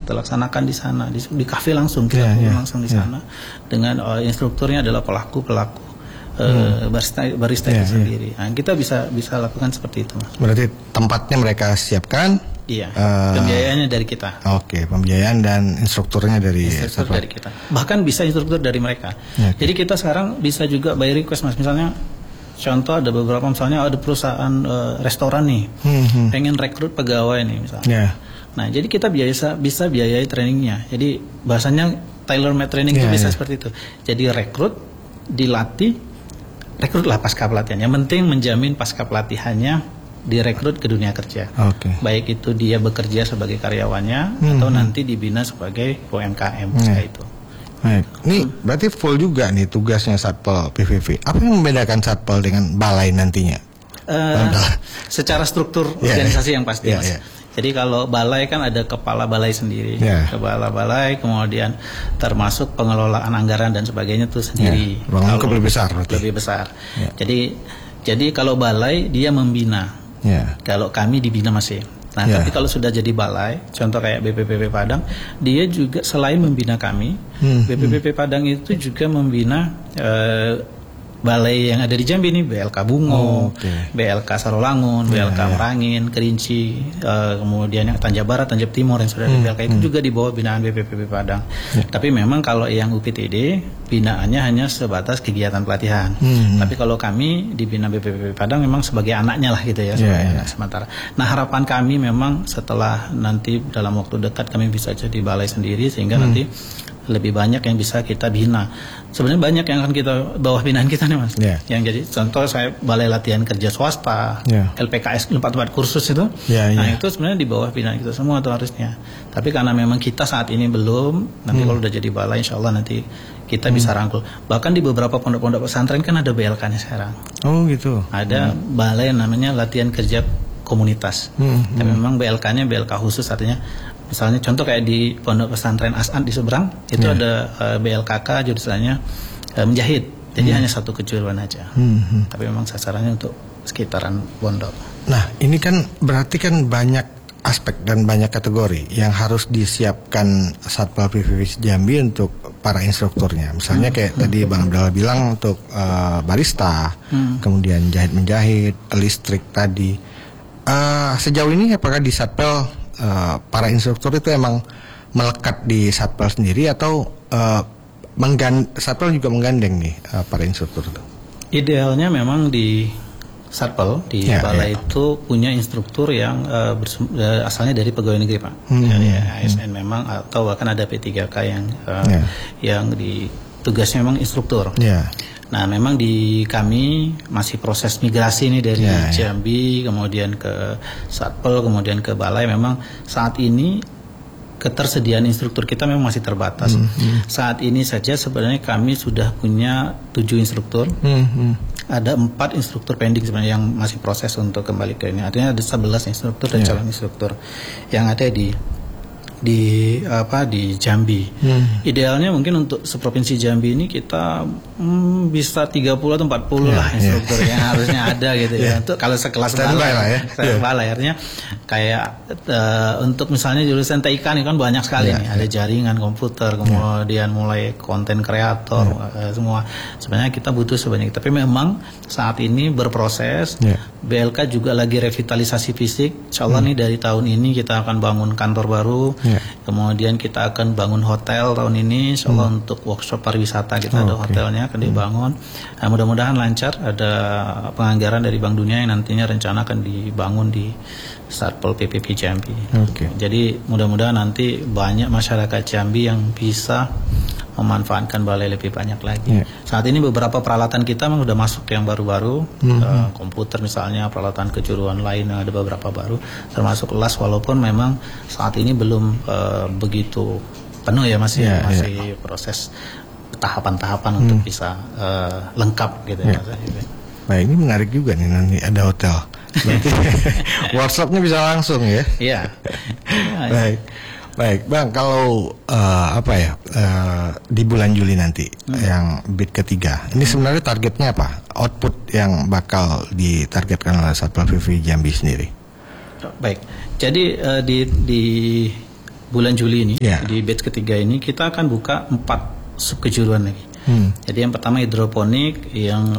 kita laksanakan di sana, di kafe langsung kita langsung di sana dengan instrukturnya adalah pelaku barista itu sendiri. Nah, kita bisa lakukan seperti itu, Mas. Berarti tempatnya mereka siapkan. Iya, pembiayaannya dari kita. Oke, pembiayaan dan instrukturnya dari kita. Bahkan bisa instruktur dari mereka. Jadi kita sekarang bisa juga by request, Mas. Misalnya contoh ada beberapa, misalnya ada perusahaan restoran nih, pengen rekrut pegawai nih misalnya. Nah, jadi kita bisa biayai trainingnya. Jadi bahasanya tailor made training itu bisa seperti itu. Jadi rekrutlah pasca pelatihan. Yang penting menjamin pasca pelatihannya direkrut ke dunia kerja. Baik itu dia bekerja sebagai karyawannya atau nanti dibina sebagai UMKM itu. Baik. Ini berarti full juga nih tugasnya Satpol PVV. Apa yang membedakan Satpol dengan balai nantinya? Secara struktur organisasi yang pasti, Mas. Jadi kalau balai kan ada kepala balai sendiri, kepala balai, kemudian termasuk pengelolaan anggaran dan sebagainya itu sendiri. Lebih besar. Lebih besar. Jadi kalau balai dia membina. Kalau kami dibina masih. Nah, tapi kalau sudah jadi balai, contoh kayak BPPP Padang, dia juga selain membina kami, BPPP Padang itu juga membina balai yang ada di Jambi ini, BLK Bungo, BLK Sarolangun, BLK Merangin, Kerinci, kemudian yang Tanjab Barat, Tanjab Timur yang sudah ada BLK itu juga di bawah binaan BPPP Padang. Tapi memang kalau yang UPTD binaannya hanya sebatas kegiatan pelatihan. Tapi kalau kami dibina BPPP Padang memang sebagai anaknya lah gitu ya, sementara. Nah, harapan kami memang setelah nanti dalam waktu dekat kami bisa jadi balai sendiri sehingga nanti lebih banyak yang bisa kita bina. Sebenarnya banyak yang akan kita bawah binaan kita nih, Mas. Yang jadi contoh saya balai latihan kerja swasta, LPKS tempat kursus itu. Nah, itu sebenarnya di bawah binaan kita semua tuh harusnya. Tapi karena memang kita saat ini belum, nanti kalau udah jadi balai insya Allah nanti kita bisa rangkul. Bahkan di beberapa pondok-pondok pesantren kan ada BLK-nya sekarang. Oh gitu. Ada balai namanya latihan kerja komunitas. Tapi memang BLK-nya BLK khusus, artinya misalnya contoh kayak di pondok pesantren As'ad di seberang itu ada BLKK jurusannya menjahit. Jadi hanya satu kejuruan aja. Tapi memang sasarannya untuk sekitaran pondok. Nah, ini kan berarti kan banyak aspek dan banyak kategori yang harus disiapkan Satpol PVV Jambi untuk para instrukturnya. Misalnya kayak tadi Bang Abdallah bilang untuk barista, kemudian jahit menjahit, listrik tadi. Sejauh ini apakah di Satpol para instruktur itu emang melekat di Satpol sendiri atau Satpol juga menggandeng nih para instruktur itu? Idealnya memang di Satpol di balai itu punya instruktur yang asalnya dari pegawai negeri, Pak. ASN memang, atau bahkan ada P3K yang di tugasnya memang instruktur. Nah, memang di kami masih proses migrasi nih dari Jambi kemudian ke Satpol kemudian ke balai. Memang saat ini ketersediaan instruktur kita memang masih terbatas. Saat ini saja sebenarnya kami sudah punya 7 instruktur. Ada 4 instruktur pending sebenarnya yang masih proses untuk kembali ke ini. Artinya ada 11 instruktur dan calon instruktur yang ada di Jambi. Idealnya mungkin untuk seprovinsi Jambi ini kita bisa 30 atau 40 lah instruktur yang harusnya ada gitu ya. Untuk kalau sekelas balai artinya kayak untuk misalnya jurusan TIK nih kan banyak sekali nih, ada jaringan komputer, kemudian mulai konten kreator, semua. Sebenarnya kita butuh sebanyak itu. Tapi memang saat ini berproses. BLK juga lagi revitalisasi fisik. Insyaallah nih dari tahun ini kita akan bangun kantor baru. Kemudian kita akan bangun hotel tahun ini, insyaallah untuk workshop pariwisata kita ada hotelnya akan dibangun. Nah, mudah-mudahan lancar. Ada penganggaran dari Bank Dunia yang nantinya rencana akan dibangun di Satpol PPP Jambi. Jadi mudah-mudahan nanti banyak masyarakat Jambi yang bisa memanfaatkan balai lebih banyak lagi. Saat ini beberapa peralatan kita memang sudah masuk yang baru-baru, komputer misalnya, peralatan kejuruan lain yang ada beberapa baru, termasuk las, walaupun memang saat ini belum begitu penuh ya, masih proses tahapan-tahapan untuk bisa lengkap gitu ya. Baik, ini menarik juga nih, nanti ada hotel. Berarti workshopnya bisa langsung ya? Baik, Bang, kalau di bulan Juli nanti yang bid ketiga, ini sebenarnya targetnya apa? Output yang bakal ditargetkan oleh Satpol PVV Jambi sendiri? Baik, jadi di bulan Juli ini, di batch ketiga ini kita akan buka 4 sub kejuruan lagi. Jadi yang pertama hidroponik, yang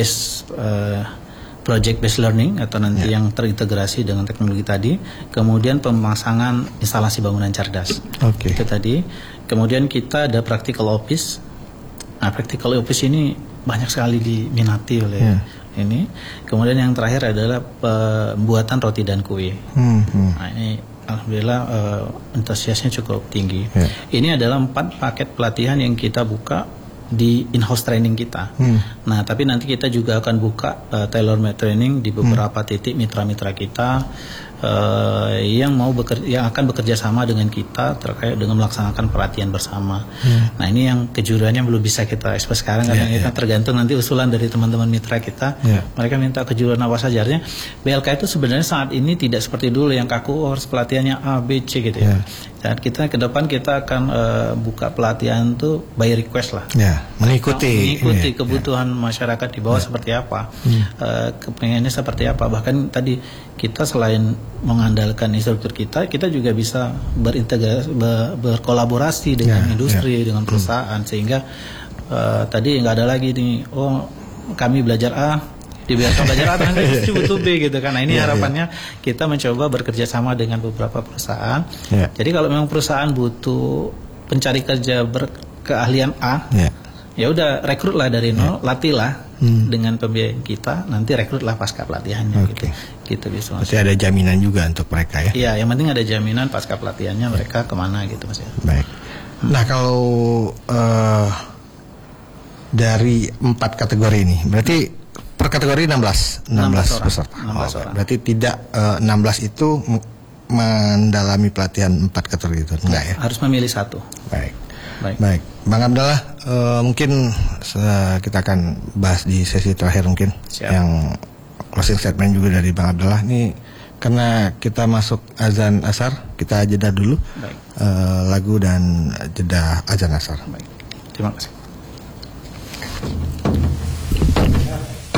project based learning atau nanti yang terintegrasi dengan teknologi tadi. Kemudian pemasangan instalasi bangunan cerdas. Itu tadi. Kemudian kita ada practical office. Nah, practical office ini banyak sekali diminati oleh ini. Kemudian yang terakhir adalah pembuatan roti dan kue. Nah, ini alhamdulillah antusiasnya cukup tinggi. Ini adalah 4 paket pelatihan yang kita buka di in-house training kita. Nah, tapi nanti kita juga akan buka tailor-made training di beberapa titik mitra-mitra kita yang akan bekerja sama dengan kita terkait dengan melaksanakan pelatihan bersama. Nah, ini yang kejuruannya belum bisa kita ekspos sekarang karena kita tergantung nanti usulan dari teman-teman mitra kita. Mereka minta kejuruan apa saja. Artinya BLK itu sebenarnya saat ini tidak seperti dulu yang kaku harus pelatihannya A, B, C gitu ya. Dan kita ke depan kita akan buka pelatihan itu by request lah. Mengikuti kebutuhan masyarakat di bawah seperti apa, kepengennya seperti apa. Bahkan tadi kita selain mengandalkan instruktur kita juga bisa berintegrasi, berkolaborasi dengan industri, dengan perusahaan, sehingga tadi nggak ada lagi nih, kami belajar A, dibiarkan belajar A, nanti butuh B gitu kan. Nah, ini harapannya kita mencoba bekerja sama dengan beberapa perusahaan. Jadi kalau memang perusahaan butuh pencari kerja berkeahlian A, ya udah rekrutlah dari nol, latihlah dengan pembiayaan kita, nanti rekrutlah pasca pelatihannya gitu bisa. Berarti ada jaminan juga untuk mereka ya? Iya, yang penting ada jaminan pasca pelatihannya mereka kemana gitu Mas ya. Baik. Nah, kalau dari 4 kategori ini, berarti per kategori 16 peserta. 16 orang. Berarti tidak 16 itu mendalami pelatihan 4 kategori itu, enggak ya? Harus memilih satu. Baik. Bang Abdallah, mungkin kita akan bahas di sesi terakhir mungkin. Yang closing statement juga dari Bang Abdallah. Ini karena kita masuk azan asar, kita jeda dulu. Lagu dan jeda azan asar. Terima kasih.